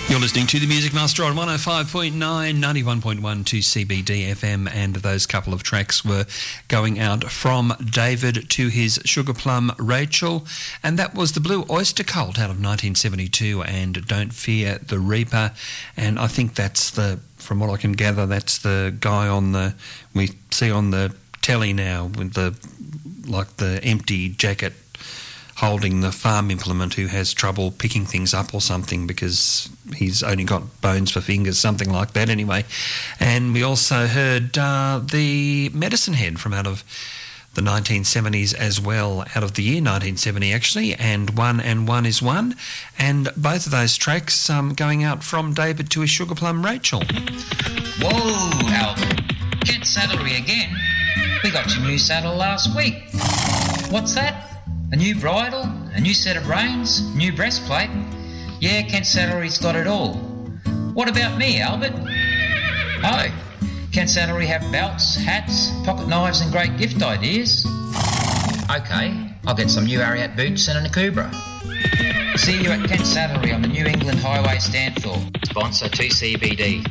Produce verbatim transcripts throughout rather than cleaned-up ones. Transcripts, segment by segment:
You're listening to The Music Master on one oh five point nine, ninety-one point one to C B D F M, and those couple of tracks were going out from David to his Sugar Plum Rachel, and that was the Blue Oyster Cult out of nineteen seventy-two and Don't Fear the Reaper, and I think that's the, from what I can gather, that's the guy on the, we see on the telly now with the, like the empty jacket holding the farm implement, who has trouble picking things up or something because he's only got bones for fingers, something like that anyway. And we also heard uh, the Medicine Head from out of the nineteen seventies as well, out of the year nineteen seventy actually, and One and One is One. And both of those tracks um, going out from David to his Sugar Plum Rachel. Whoa, Albert. Kent Saddlery again. We got your new saddle last week. What's that? A new bridle, a new set of reins, new breastplate. Yeah, Kent Saddlery's got it all. What about me, Albert? Oh, Kent Saddlery have belts, hats, pocket knives and great gift ideas. Okay, I'll get some new Ariat boots and a Nakubra. See you at Kent Saddlery on the New England Highway Stanthorpe. Sponsor two C B D.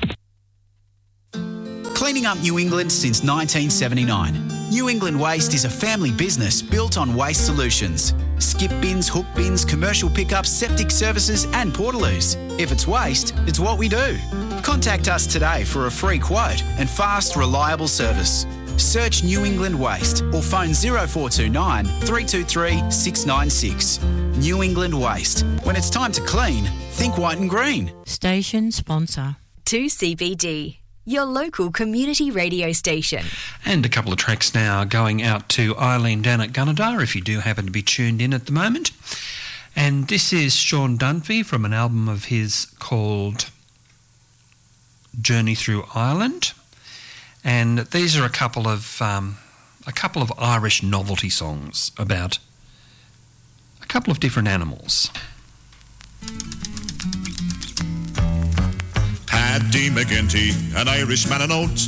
Cleaning up New England since nineteen seventy-nine. New England Waste is a family business built on waste solutions. Skip bins, hook bins, commercial pickups, septic services and portaloos. If it's waste, it's what we do. Contact us today for a free quote and fast, reliable service. Search New England Waste or phone oh four two nine, three two three, six nine six. New England Waste. When it's time to clean, think white and green. Station sponsor. two C B D. Your local community radio station. And a couple of tracks now going out to Eileen down at Gunnedah, if you do happen to be tuned in at the moment. And this is Sean Dunphy from an album of his called Journey Through Ireland. And these are a couple of um, a couple of Irish novelty songs about a couple of different animals. Paddy McGinty, an Irishman and out,